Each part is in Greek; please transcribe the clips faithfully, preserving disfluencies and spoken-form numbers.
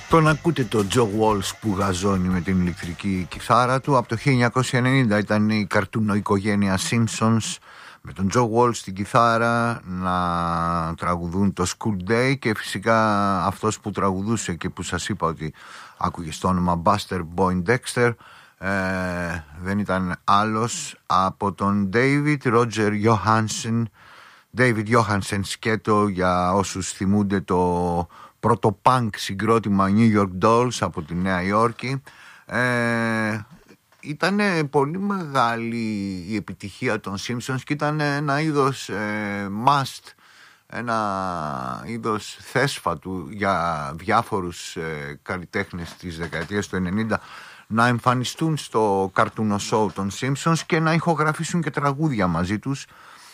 Τον ακούτε το Joe Walsh που γαζώνει με την ηλεκτρική κιθάρα του. Από το χίλια εννιακόσια ενενήντα ήταν η καρτούνο-οικογένεια Simpsons με τον Joe Walsh στην κιθάρα να τραγουδούν το School Day, και φυσικά αυτός που τραγουδούσε και που σας είπα ότι άκουγε στο όνομα Buster Poindexter ε, δεν ήταν άλλος από τον David Roger Johansen. David Johansen σκέτο, για όσους θυμούνται, το πρώτο punk συγκρότημα New York Dolls από τη Νέα Υόρκη. Ε, ήταν πολύ μεγάλη η επιτυχία των Simpsons και ήταν ένα είδος ε, must, ένα είδος θέσφατου για διάφορους ε, καλλιτέχνες της δεκαετίας του ενενήντα να εμφανιστούν στο καρτούνο show των Simpsons και να ηχογραφήσουν και τραγούδια μαζί τους.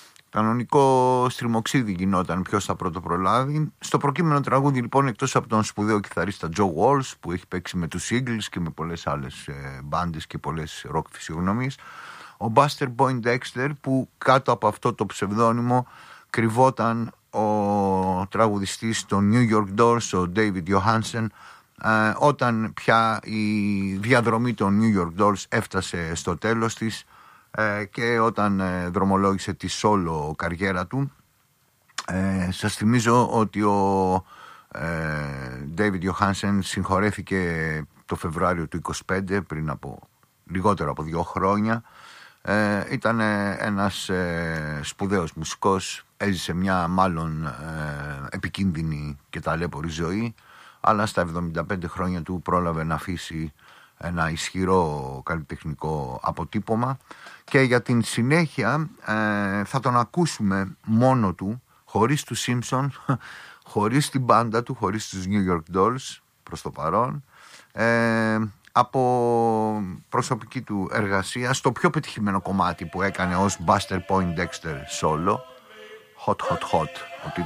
Κανονικό στριμοξίδι γινόταν ποιος θα πρώτο προλάβει. Στο προκείμενο τραγούδι λοιπόν, εκτός από τον σπουδαίο κιθαρίστα Joe Walsh που έχει παίξει με τους Eagles και με πολλές άλλες ε, μπάντες και πολλές rock φυσιογνωμίες, ο Buster Poindexter, που κάτω από αυτό το ψευδόνυμο κρυβόταν ο τραγουδιστής των New York Dolls, ο David Johansen, ε, όταν πια η διαδρομή των New York Dolls έφτασε στο τέλος της και όταν ε, δρομολόγησε τη solo καριέρα του. ε, σας θυμίζω ότι ο ε, David Johansen συγχωρέθηκε το Φεβρουάριο του είκοσι πέντε, πριν από λιγότερο από δύο χρόνια. ε, ήταν ε, ένας ε, σπουδαίος μουσικός, έζησε μια μάλλον ε, επικίνδυνη και ταλέπορη ζωή, αλλά στα εβδομήντα πέντε χρόνια του πρόλαβε να αφήσει ένα ισχυρό καλλιτεχνικό αποτύπωμα, και για την συνέχεια ε, θα τον ακούσουμε μόνο του, χωρίς τους Simpson, χωρίς την μπάντα του, χωρίς τους New York Dolls προς το παρόν, ε, από προσωπική του εργασία στο πιο πετυχημένο κομμάτι που έκανε ως Buster Poindexter solo, Hot Hot Hot ο τίτλος.